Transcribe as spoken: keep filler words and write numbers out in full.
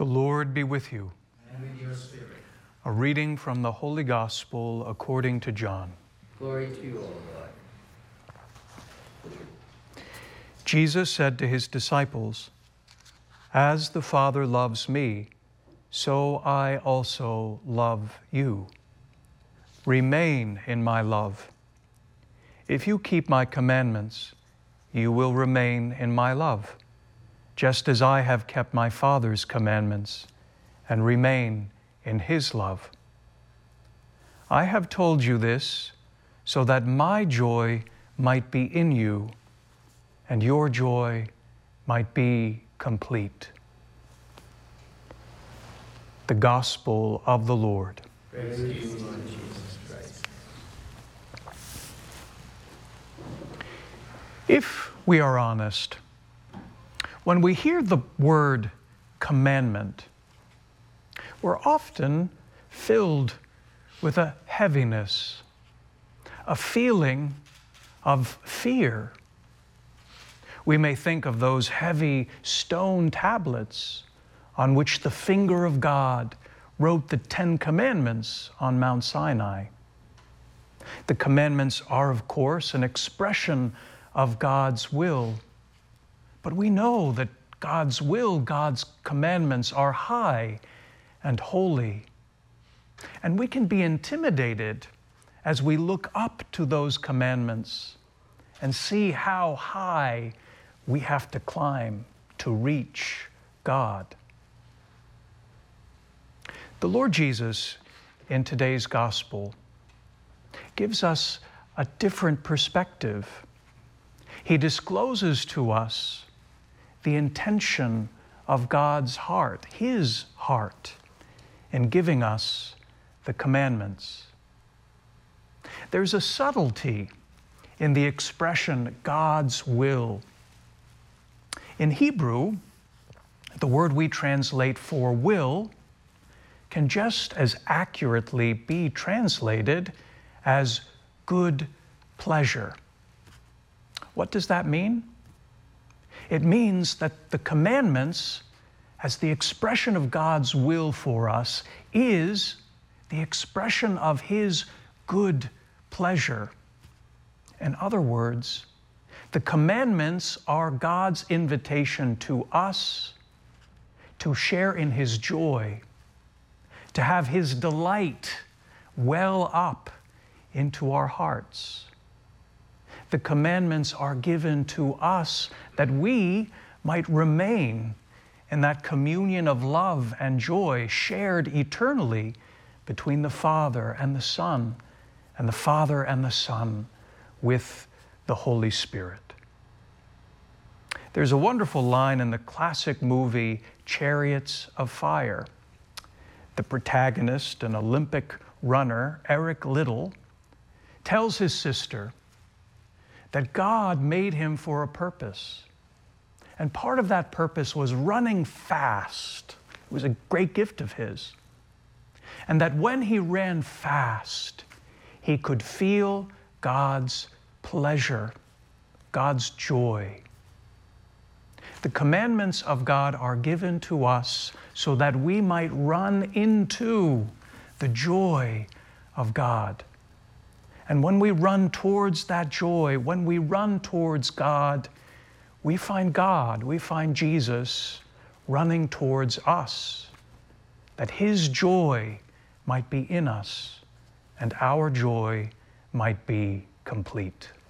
The Lord be with you. And with your spirit. A reading from the Holy Gospel according to John. Glory to you, O Lord. Jesus said to his disciples, "As the Father loves me, so I also love you. Remain in my love. If you keep my commandments, you will remain in my love, just as I have kept my Father's commandments and remain in his love. I have told you this so that my joy might be in you and your joy might be complete." The Gospel of the Lord. Praise to you, Lord Jesus Christ. If we are honest, when we hear the word commandment, we're often filled with a heaviness, a feeling of fear. We may think of those heavy stone tablets on which the finger of God wrote the Ten Commandments on Mount Sinai. The commandments are, of course, an expression of God's will, but we know that God's will, God's commandments are high and holy. And we can be intimidated as we look up to those commandments and see how high we have to climb to reach God. The Lord Jesus, in today's gospel, gives us a different perspective. He discloses to us the intention of God's heart, His heart, in giving us the commandments. There's a subtlety in the expression God's will. In Hebrew, the word we translate for will can just as accurately be translated as good pleasure. What does that mean? It means that the commandments, as the expression of God's will for us, is the expression of His good pleasure. In other words, the commandments are God's invitation to us to share in His joy, to have His delight well up into our hearts. The commandments are given to us that we might remain in that communion of love and joy shared eternally between the Father and the Son, and the Father and the Son with the Holy Spirit. There's a wonderful line in the classic movie Chariots of Fire. The protagonist, an Olympic runner, Eric Liddell, tells his sister that God made him for a purpose. And part of that purpose was running fast. It was a great gift of his. And that when he ran fast, he could feel God's pleasure, God's joy. The commandments of God are given to us so that we might run into the joy of God. And when we run towards that joy, when we run towards God, we find God, we find Jesus running towards us, that His joy might be in us and our joy might be complete.